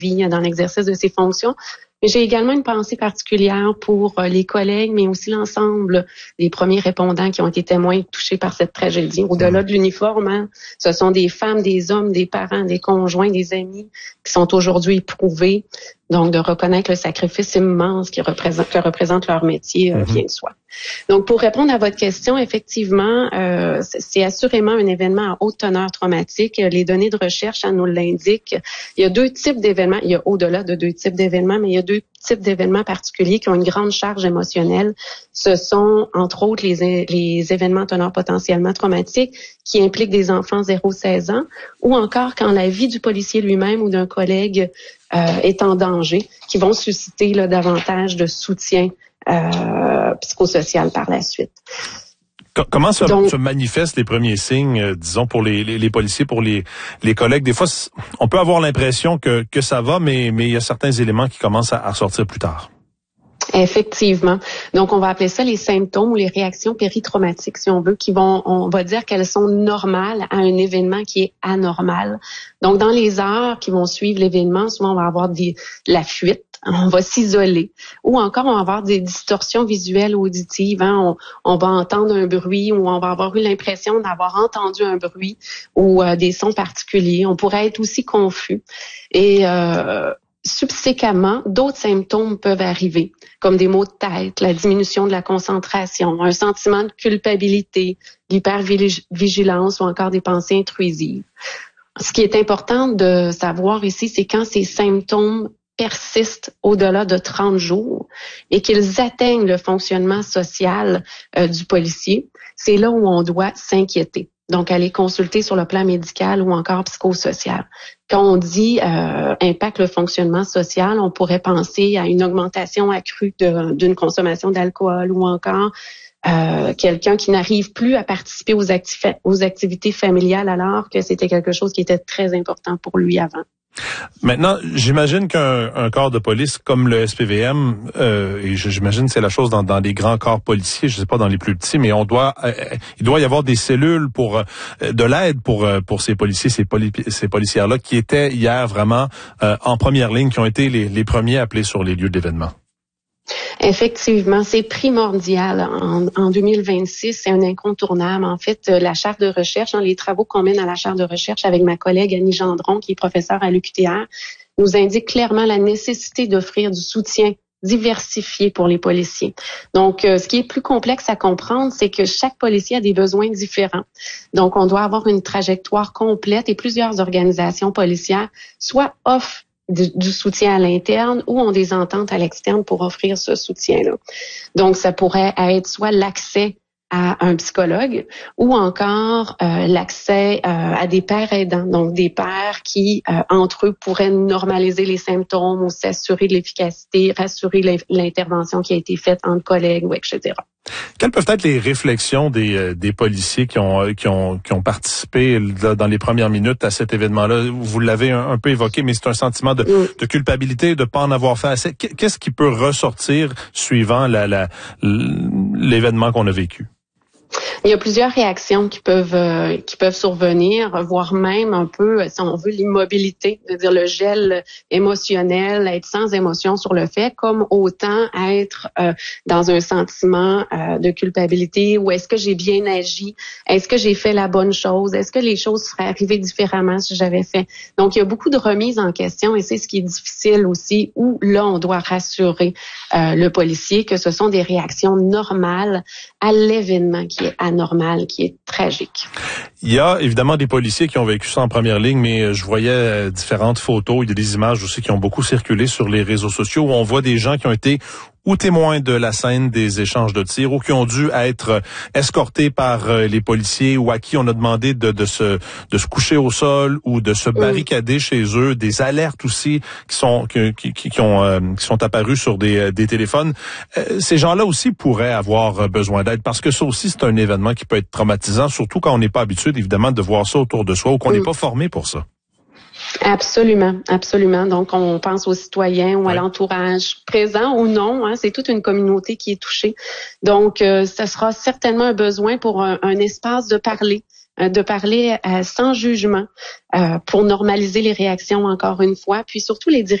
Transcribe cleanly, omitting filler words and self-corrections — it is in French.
vie dans l'exercice de ses fonctions. Mais j'ai également une pensée particulière pour les collègues, mais aussi l'ensemble des premiers répondants qui ont été témoins touchés par cette tragédie. Au-delà de l'uniforme, hein, ce sont des femmes, des hommes, des parents, des conjoints, des amis qui sont aujourd'hui éprouvés. Donc, de reconnaître le sacrifice immense que représente leur métier vient de soi. Donc, pour répondre à votre question, effectivement, c'est assurément un événement à haute teneur traumatique. Les données de recherche, nous l'indiquent. Il y a deux types d'événements. Il y a au-delà de deux types d'événements, mais il y a deux types d'événements particuliers qui ont une grande charge émotionnelle. Ce sont, entre autres, les événements à teneur potentiellement traumatique qui impliquent des enfants 0-16 ans, ou encore quand la vie du policier lui-même ou d'un collègue est en danger, qui vont susciter là, davantage de soutien psychosocial par la suite. Comment se manifestent les premiers signes, disons, pour les policiers, pour les collègues? Des fois, on peut avoir l'impression que ça va, mais il y a certains éléments qui commencent à ressortir plus tard. Effectivement. Donc, on va appeler ça les symptômes ou les réactions péritraumatiques, si on veut, on va dire qu'elles sont normales à un événement qui est anormal. Donc, dans les heures qui vont suivre l'événement, souvent, on va avoir la fuite, on va s'isoler, ou encore, on va avoir des distorsions visuelles ou auditives. Hein? On va entendre un bruit ou on va avoir eu l'impression d'avoir entendu un bruit ou des sons particuliers. On pourrait être aussi confus. Et subséquemment, d'autres symptômes peuvent arriver, comme des maux de tête, la diminution de la concentration, un sentiment de culpabilité, l'hypervigilance ou encore des pensées intrusives. Ce qui est important de savoir ici, c'est quand ces symptômes persistent au-delà de 30 jours et qu'ils atteignent le fonctionnement social du policier, c'est là où on doit s'inquiéter. Donc, aller consulter sur le plan médical ou encore psychosocial. Quand on dit impact le fonctionnement social, on pourrait penser à une augmentation accrue d'une consommation d'alcool ou encore quelqu'un qui n'arrive plus à participer aux activités familiales alors que c'était quelque chose qui était très important pour lui avant. Maintenant, j'imagine qu'un corps de police comme le SPVM, et j'imagine que c'est la chose dans les grands corps policiers, je sais pas dans les plus petits, mais il doit y avoir des cellules pour de l'aide pour ces policiers, ces policières-là qui étaient hier vraiment en première ligne, qui ont été les premiers appelés sur les lieux d'événement. Effectivement, c'est primordial. En 2026, c'est un incontournable. En fait, la charte de recherche, les travaux qu'on mène à la charte de recherche avec ma collègue Annie Gendron, qui est professeure à l'UQTR, nous indique clairement la nécessité d'offrir du soutien diversifié pour les policiers. Donc, ce qui est plus complexe à comprendre, c'est que chaque policier a des besoins différents. Donc, on doit avoir une trajectoire complète et plusieurs organisations policières soit offrent du soutien à l'interne ou ont des ententes à l'externe pour offrir ce soutien-là. Donc, ça pourrait être soit l'accès à un psychologue ou encore l'accès à des pairs aidants, donc des pairs qui, entre eux, pourraient normaliser les symptômes ou s'assurer de l'efficacité, rassurer l'intervention qui a été faite entre collègues ou etc. Quelles peuvent être les réflexions des policiers qui ont participé là, dans les premières minutes à cet événement-là? Vous l'avez un peu évoqué, mais c'est un sentiment de culpabilité, de pas en avoir fait assez. Qu'est-ce qui peut ressortir suivant l'événement qu'on a vécu? Il y a plusieurs réactions qui peuvent survenir, voire même un peu, si on veut, l'immobilité, c'est-à-dire le gel émotionnel, être sans émotion sur le fait, comme autant être dans un sentiment de culpabilité, ou est-ce que j'ai bien agi, est-ce que j'ai fait la bonne chose, est-ce que les choses seraient arrivées différemment si j'avais fait. Donc, il y a beaucoup de remises en question et c'est ce qui est difficile aussi, où là, on doit rassurer le policier que ce sont des réactions normales à l'événement qui est anormal, qui est tragique. Il y a évidemment des policiers qui ont vécu ça en première ligne, mais je voyais différentes photos. Il y a des images aussi qui ont beaucoup circulé sur les réseaux sociaux où on voit des gens qui ont été ou témoins de la scène des échanges de tirs ou qui ont dû être escortés par les policiers ou à qui on a demandé de se coucher au sol ou de se barricader chez eux, des alertes aussi qui sont apparues sur des téléphones. Ces gens-là aussi pourraient avoir besoin d'aide parce que ça aussi c'est un événement qui peut être traumatisant, surtout quand on n'est pas habitué évidemment de voir ça autour de soi ou qu'on n'est pas formé pour ça. Absolument, absolument. Donc, on pense aux citoyens ou à l'entourage présent ou non. Hein, c'est toute une communauté qui est touchée. Donc, ça sera certainement un besoin pour un espace de parler de parler sans jugement pour normaliser les réactions encore une fois, puis surtout les